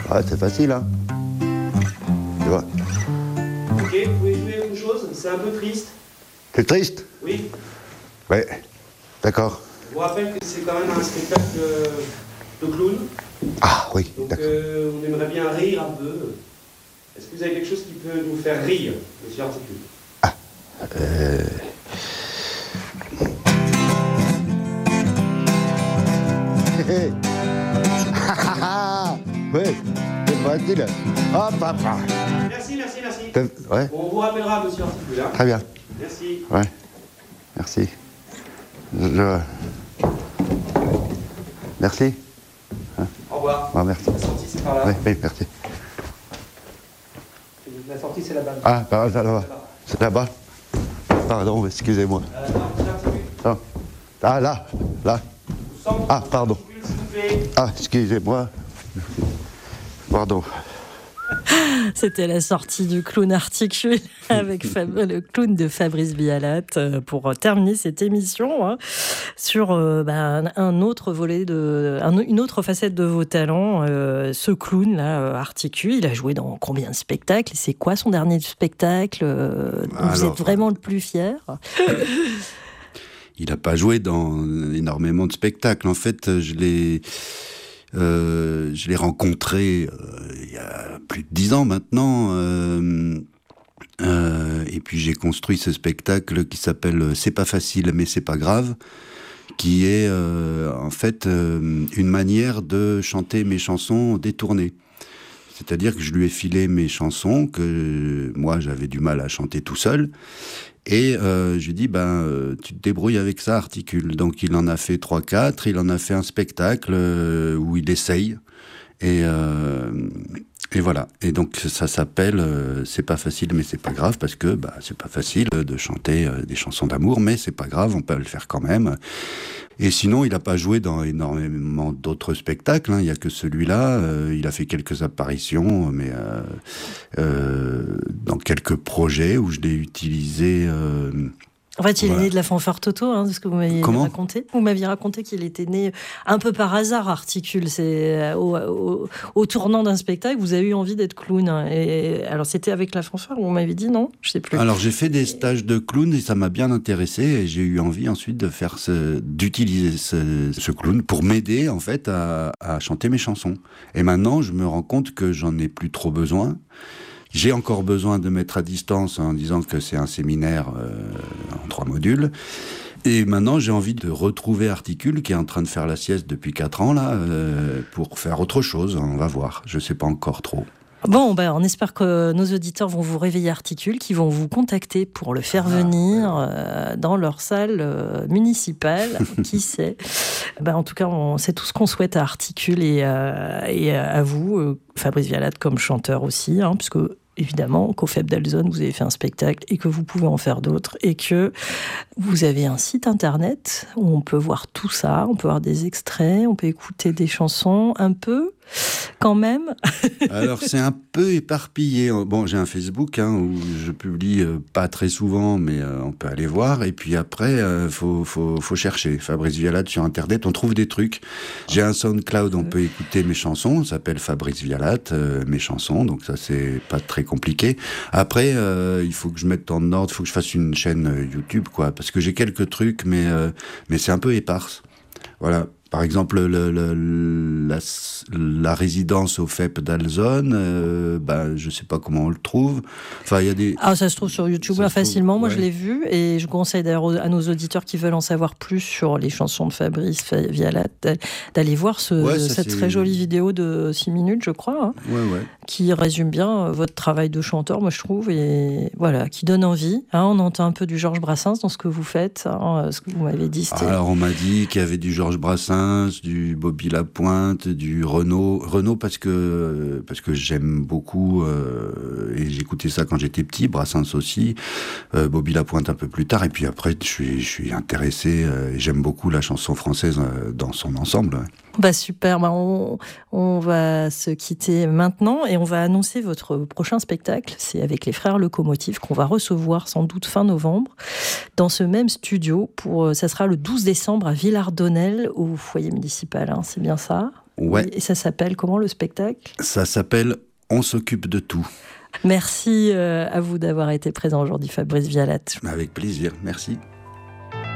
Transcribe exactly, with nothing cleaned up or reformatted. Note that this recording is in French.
Ouais, c'est facile, hein. Tu vois. Ok, vous pouvez jouer une chose, c'est un peu triste. C'est triste? Oui. Ouais, d'accord. Je vous rappelle que c'est quand même un spectacle de clown. Ah oui, Donc d'accord. euh, on aimerait bien rire un peu. Est-ce que vous avez quelque chose qui peut nous faire rire, monsieur Articule? Ah, euh... oui, c'est facile. Hop, hop, hop. Merci, merci, merci. Ouais. Bon, on vous rappellera, monsieur Articule. Hein. Très bien. Merci. Ouais, merci. Je... Merci. Hein? Au revoir. Ah, merci. La sortie, c'est par là. Oui, oui, merci. La sortie, c'est là-bas. Ah, par là, là-bas. C'est là-bas. Pardon, excusez-moi. Euh, non, monsieur Articule. Non. Ah, là, là. Ah, pardon. S'il vous plaît. Ah, excusez-moi. Pardon. C'était la sortie du clown Articule avec Fab- le clown de Fabrice Vialat pour terminer cette émission hein, sur euh, bah, un autre volet de, un, une autre facette de vos talents. Euh, ce clown là, Articule, il a joué dans combien de spectacles? C'est quoi son dernier spectacle euh, dont Alors, vous êtes vraiment le plus fier? Il n'a pas joué dans énormément de spectacles. En fait, je l'ai, euh, je l'ai rencontré euh, il y a plus de dix ans maintenant. Euh, euh, et puis j'ai construit ce spectacle qui s'appelle « C'est pas facile, mais c'est pas grave », qui est euh, en fait euh, une manière de chanter mes chansons détournées. C'est-à-dire que je lui ai filé mes chansons que moi j'avais du mal à chanter tout seul. Et euh, je lui ai dit, ben, euh, tu te débrouilles avec ça, Articule. Donc il en a fait trois quatre, il en a fait un spectacle euh, où il essaye. Et, euh, et voilà. Et donc ça s'appelle euh, C'est pas facile, mais c'est pas grave, parce que bah, c'est pas facile de chanter euh, des chansons d'amour, mais c'est pas grave, on peut le faire quand même. Et sinon, il n'a pas joué dans énormément d'autres spectacles, hein. Il n'y a que celui-là. Euh, il a fait quelques apparitions, mais euh, euh, dans quelques projets où je l'ai utilisé. Euh, En fait, il voilà. est né de la fanfare Toto, hein, c'est ce que vous m'aviez Comment raconté. Vous m'aviez raconté qu'il était né un peu par hasard, Articule. C'est au, au, au tournant d'un spectacle, vous avez eu envie d'être clown. Et alors, c'était avec la fanfare, vous m'avez dit, non? Je sais plus. Alors, j'ai fait des stages de clown et ça m'a bien intéressé. Et j'ai eu envie ensuite de faire ce, d'utiliser ce, ce clown pour m'aider en fait à, à chanter mes chansons. Et maintenant, je me rends compte que j'en ai plus trop besoin. J'ai encore besoin de mettre à distance en disant que c'est un séminaire euh, en trois modules. Et maintenant, j'ai envie de retrouver Articule, qui est en train de faire la sieste depuis quatre ans, là, euh, pour faire autre chose. On va voir. Je sais pas encore trop. Bon, ben, on espère que nos auditeurs vont vous réveiller Articule, qui vont vous contacter pour le faire ah, venir ouais. euh, dans leur salle euh, municipale. Qui sait? Ben, en tout cas, on, c'est tout ce qu'on souhaite à Articule et, euh, et à vous, euh, Fabrice Vialat, comme chanteur aussi, hein, puisque évidemment qu'au F E B d'Alzone, vous avez fait un spectacle et que vous pouvez en faire d'autres et que vous avez un site internet où on peut voir tout ça, on peut voir des extraits, on peut écouter des chansons un peu quand même. Alors c'est un peu éparpillé. Bon, j'ai un Facebook hein, où je publie euh, pas très souvent, mais euh, on peut aller voir. Et puis après, euh, faut, faut, faut chercher. Fabrice Vialat sur Internet, on trouve des trucs. J'ai un SoundCloud, on peut écouter mes chansons. Ça s'appelle Fabrice Vialat, euh, mes chansons. Donc ça, c'est pas très compliqué. Après, euh, il faut que je mette en ordre, il faut que je fasse une chaîne YouTube, quoi. Parce que j'ai quelques trucs, mais, euh, mais c'est un peu éparse. Voilà. Par exemple, le, le, la, la résidence au F E P d'Alzone, euh, ben, je sais pas comment on le trouve. Enfin, il y a des. Ah, ça se trouve sur YouTube là, facilement. Trouve, Moi, ouais. je l'ai vu et je conseille d'ailleurs à nos auditeurs qui veulent en savoir plus sur les chansons de Fabrice Vialat d'aller voir ce, ouais, ça, cette c'est... très jolie vidéo de six minutes, je crois, hein, ouais, ouais. qui résume bien votre travail de chanteur, moi je trouve, et voilà, qui donne envie. Hein, on entend un peu du Georges Brassens dans ce que vous faites, hein, ce que vous m'avez dit. C'était... Alors, on m'a dit qu'il y avait du Georges Brassens, du Bobby Lapointe, du Renaud. Renaud parce que, parce que j'aime beaucoup, euh, et j'écoutais ça quand j'étais petit, Brassens aussi, euh, Bobby Lapointe un peu plus tard, et puis après, je suis, je suis intéressé, euh, et j'aime beaucoup la chanson française euh, dans son ensemble. Bah super, bah on, on va se quitter maintenant et on va annoncer votre prochain spectacle. C'est avec les Frères Locomotives qu'on va recevoir sans doute fin novembre dans ce même studio. Pour, ça sera le douze décembre à Villardonnel au foyer municipal, hein, c'est bien ça ? Ouais. Et ça s'appelle comment, le spectacle ? Ça s'appelle « On s'occupe de tout ». Merci à vous d'avoir été présent aujourd'hui, Fabrice Vialat. Avec plaisir, merci.